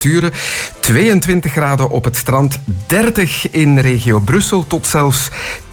temperaturen. 22 graden op het strand, 30 in regio Brussel tot zelfs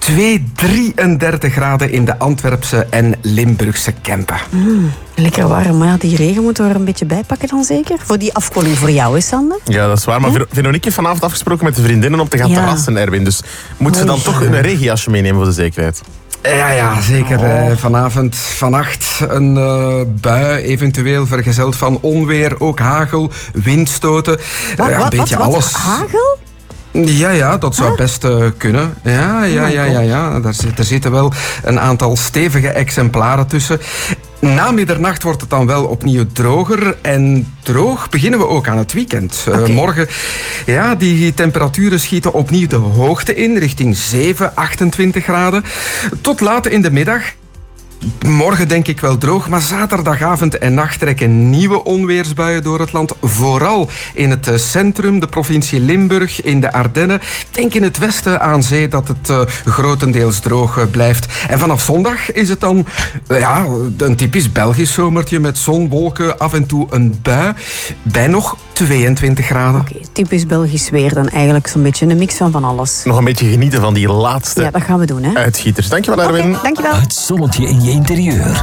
33 graden in de Antwerpse en Limburgse Kempen. Lekker warm, maar ja, die regen moeten we er een beetje bij pakken dan zeker? Voor die afkoeling voor jou, is Sander? Ja, dat is waar. Maar Veronique heeft vanavond afgesproken met de vriendinnen om te gaan terrassen, Erwin. Dus moet ze dan toch een regenjasje meenemen voor de zekerheid? Ja, zeker. Vanavond, vannacht een bui, eventueel vergezeld van onweer, ook hagel, windstoten. Een beetje alles. Hagel? Ja, dat zou best kunnen. Ja. Er zitten wel een aantal stevige exemplaren tussen. Na middernacht wordt het dan wel opnieuw droger. En droog beginnen we ook aan het weekend. Morgen, die temperaturen schieten opnieuw de hoogte in, richting 28 graden. Tot laat in de middag. Morgen denk ik wel droog, maar zaterdagavond en nacht trekken nieuwe onweersbuien door het land. Vooral in het centrum, de provincie Limburg, in de Ardennen. Denk in het westen aan zee dat het grotendeels droog blijft. En vanaf zondag is het dan een typisch Belgisch zomertje met zon, wolken, af en toe een bui. Bij nog 22 graden. Oké, typisch Belgisch weer dan eigenlijk zo'n beetje een mix van alles. Nog een beetje genieten van die laatste dat gaan we doen, hè? Uitschieters. Dankjewel, Erwin. Dankjewel. Het zonnetje in je interieur.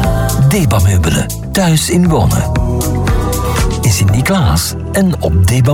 Deba Meubelen. Thuis in wonen. In Sint-Niklaas en op Deba